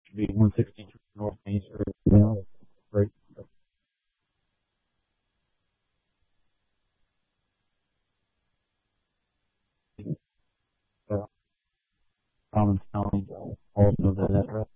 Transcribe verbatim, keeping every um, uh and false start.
to be one sixty-two North Main Street. Now, right. Uh, Common Sound, also that address.